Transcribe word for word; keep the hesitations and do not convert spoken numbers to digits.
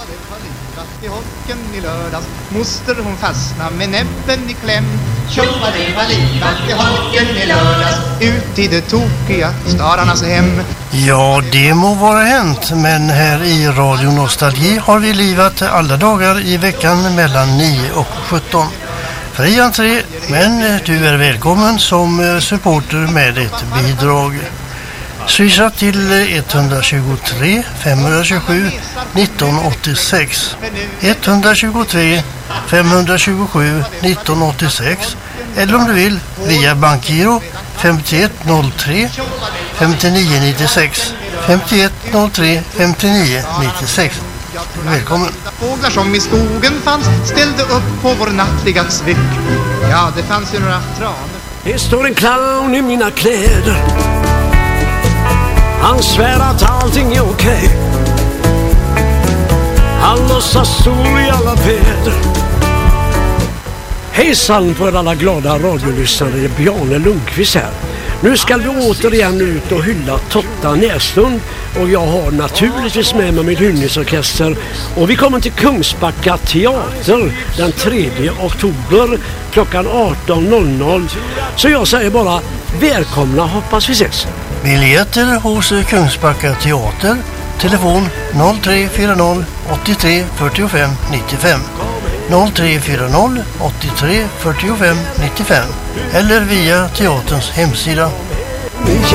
I holken i lördags, moster hon fastna med näbben i kläm. Tjoppa det var livat i holken i lördags, ut i det tokiga stararnas hem. Ja, det må vara hänt, men här i Radio Nostalgi har vi livat alla dagar i veckan mellan nio och sjutton. Fri entré, men du är välkommen som supporter med ett bidrag. Swisha till ett två tre fem två sju nitton åttiosex ett två tre fem två sju nitton åttiosex eller om du vill via bankgiro femtioett noll tre femtionio nittiosex femtioett noll tre femtionio nittiosex. Välkommen. Fåglar som i skogen fanns ställde upp på vår nattliga tryck. Ja, det fanns ju några traner. Det står en clown i mina kläder. Han svär att allting är okej. Han låtsas sol i alla väder. Hejsan på er alla glada radiolyssnare, Bjarne Lundqvist här. Nu ska vi återigen ut och hylla Totta Näslund. Och jag har naturligtvis med mig min hyllningsorkester. Och vi kommer till Kungsbacka teater den tredje oktober klockan arton noll noll. Så jag säger bara välkomna, hoppas vi ses. Biljetter hos Kungsbacka teater. Telefon noll tre fyra noll åttiotre fyrtiofem nittiofem noll tre fyra noll åttiotre fyrtiofem nittiofem eller via teaterns hemsida.